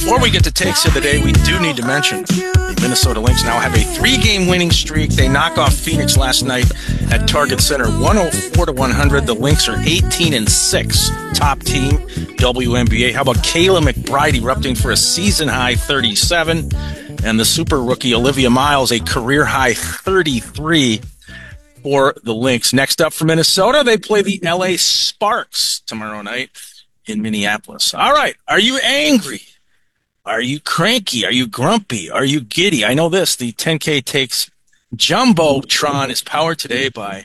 Before we get to takes of the day, we do need to mention the Minnesota Lynx now have a 3-game winning streak. They knock off Phoenix last night at Target Center, 104-100. The Lynx are 18-6, top team WNBA. How about Kayla McBride erupting for a season-high 37, and the super rookie Olivia Miles a career-high 33 for the Lynx. Next up for Minnesota, they play the LA Sparks tomorrow night in Minneapolis. All right, are you angry? Are you cranky? Are you grumpy? Are you giddy? I know this. The 10K Takes Jumbotron is powered today by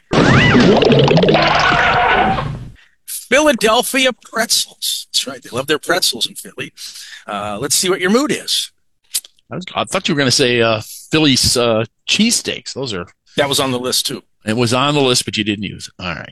Philadelphia Pretzels. That's right. They love their pretzels in Philly. Let's see what your mood is. I thought you were going to say Philly's cheesesteaks. That was on the list, too. It was on the list, but you didn't use it. All right.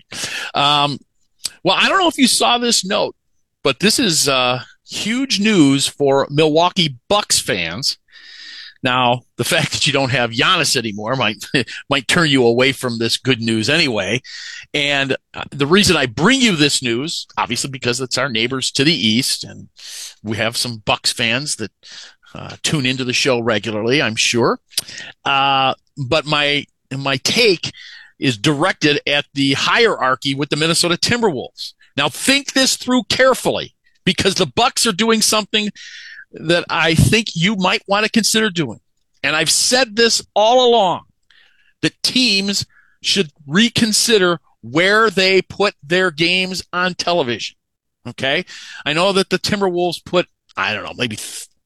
Well, I don't know if you saw this note, but this is huge news for Milwaukee Bucks fans. Now, the fact that you don't have Giannis anymore might turn you away from this good news anyway. And the reason I bring you this news, obviously because it's our neighbors to the east, and we have some Bucks fans that tune into the show regularly, I'm sure. But my take is directed at the hierarchy with the Minnesota Timberwolves. Now, think this through carefully, because the Bucks are doing something that I think you might want to consider doing. And I've said this all along, that teams should reconsider where they put their games on television. Okay? I know that the Timberwolves put, I don't know, maybe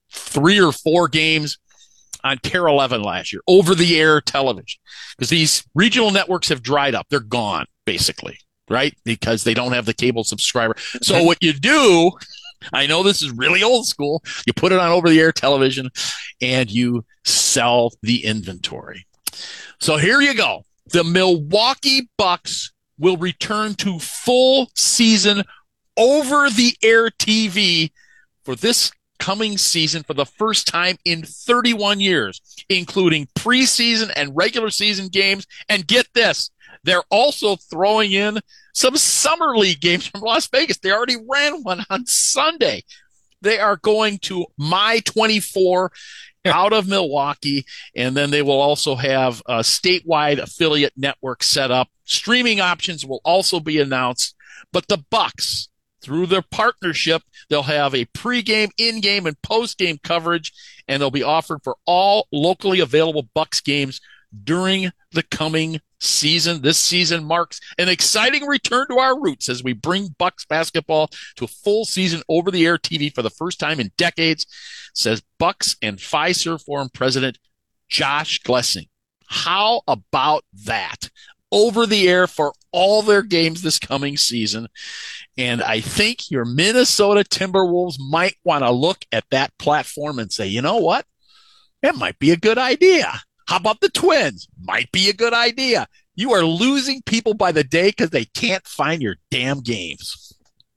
3 or 4 games on KARE 11 last year, over-the-air television, because these regional networks have dried up. They're gone, basically, right? Because they don't have the cable subscriber. So what you do, I know this is really old school, you put it on over-the-air television and you sell the inventory. So here you go. The Milwaukee Bucks will return to full season over-the-air TV for this coming season for the first time in 31 years, including preseason and regular season games. And get this, they're also throwing in some summer league games from Las Vegas. They already ran one on Sunday. They are going to My 24 out of Milwaukee, and then they will also have a statewide affiliate network set up. Streaming options will also be announced, but the Bucks, through their partnership, they'll have a pregame, in-game, and post-game coverage, and they'll be offered for all locally available Bucks games during the coming season. This season marks an exciting return to our roots as we bring Bucks basketball to a full season over-the-air TV for the first time in decades, says Bucks and Fiserv Forum President Josh Glessing. How about that? Over-the-air for all their games this coming season. And I think your Minnesota Timberwolves might want to look at that platform and say, you know what? It might be a good idea. How about the Twins? Might be a good idea. You are losing people by the day because they can't find your damn games.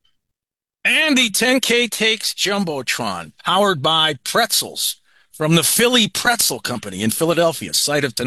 And the 10K Takes Jumbotron, powered by pretzels from the Philly Pretzel Company in Philadelphia, site of tonight.